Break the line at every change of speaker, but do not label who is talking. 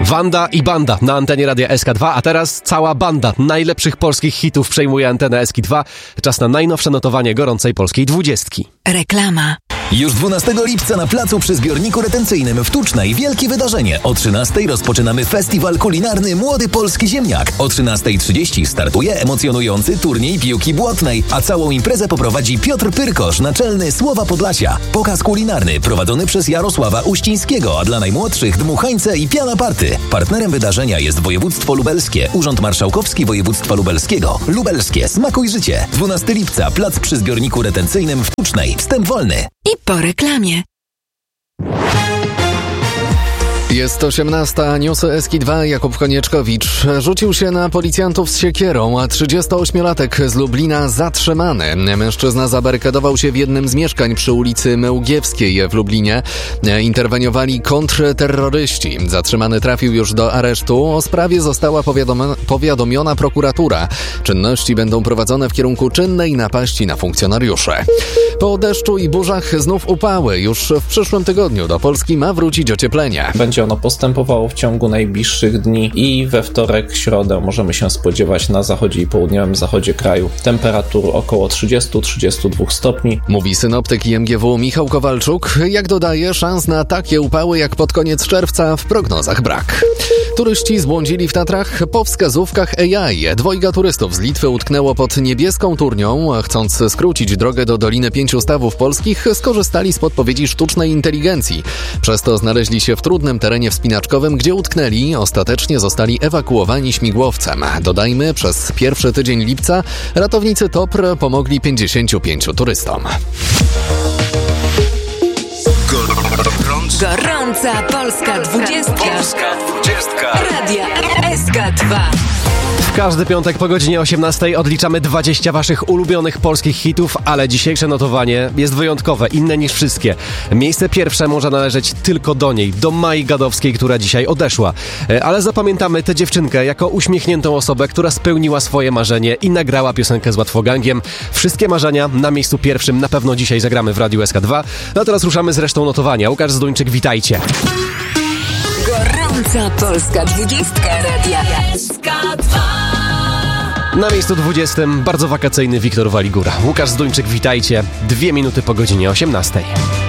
Wanda i banda na antenie Radia SK2, a teraz cała banda najlepszych polskich hitów przejmuje antenę SK2. Czas na najnowsze notowanie gorącej polskiej 20.
Reklama.
Już 12 lipca na placu przy zbiorniku retencyjnym w Tucznej wielkie wydarzenie. O 13:00 rozpoczynamy festiwal kulinarny Młody Polski Ziemniak. O 13:30 startuje emocjonujący turniej piłki błotnej, a całą imprezę poprowadzi Piotr Pyrkosz, naczelny Słowa Podlasia. Pokaz kulinarny prowadzony przez Jarosława Uścińskiego, a dla najmłodszych dmuchańce i piana party. Partnerem wydarzenia jest województwo lubelskie, Urząd Marszałkowski Województwa Lubelskiego. Lubelskie, smakuj życie. 12 lipca, plac przy zbiorniku retencyjnym w Tucznej. Wstęp wolny.
I po reklamie.
Jest 18:00, newsy SK2, Jakub Konieczkowicz. Rzucił się na policjantów z siekierą, a 38-latek z Lublina zatrzymany. Mężczyzna zabarykadował się w jednym z mieszkań przy ulicy Mełgiewskiej w Lublinie. Interweniowali kontrterroryści. Zatrzymany trafił już do aresztu. O sprawie została powiadomiona prokuratura. Czynności będą prowadzone w kierunku czynnej napaści na funkcjonariuszy. Po deszczu i burzach znów upały. Już w przyszłym tygodniu do Polski ma wrócić ocieplenie.
Będzie ono postępowało w ciągu najbliższych dni i we wtorek, środę możemy się spodziewać na zachodzie i południowym zachodzie kraju temperatur około 30-32 stopni.
Mówi synoptyk IMGW Michał Kowalczuk. Jak dodaje, szans na takie upały jak pod koniec czerwca w prognozach brak. Turyści zbłądzili w Tatrach po wskazówkach AI. 2 turystów z Litwy utknęło pod Niebieską Turnią. Chcąc skrócić drogę do Doliny 5 Stawów Polskich, skorzystali z podpowiedzi sztucznej inteligencji. Przez to znaleźli się w trudnym terenie wspinaczkowym, gdzie utknęli. Ostatecznie zostali ewakuowani śmigłowcem. Dodajmy, przez pierwszy tydzień lipca ratownicy TOPR pomogli 55 turystom.
Gorąca Polska 20. Radia SK2.
W każdy piątek po godzinie 18:00 odliczamy 20 waszych ulubionych polskich hitów, ale dzisiejsze notowanie jest wyjątkowe, inne niż wszystkie. Miejsce pierwsze może należeć tylko do niej, do Mai Gadowskiej, która dzisiaj odeszła. Ale zapamiętamy tę dziewczynkę jako uśmiechniętą osobę, która spełniła swoje marzenie i nagrała piosenkę z Łatwogangiem. Wszystkie marzenia na miejscu pierwszym na pewno dzisiaj zagramy w Radiu SK2. No a teraz ruszamy z resztą notowania. Łukasz Zduńczyk, witajcie.
Gorąca Polska 20. Radia SK2.
Na miejscu 20 bardzo wakacyjny Wiktor Waligura. Łukasz Zduńczyk, witajcie. 2 minuty po godzinie 18:00.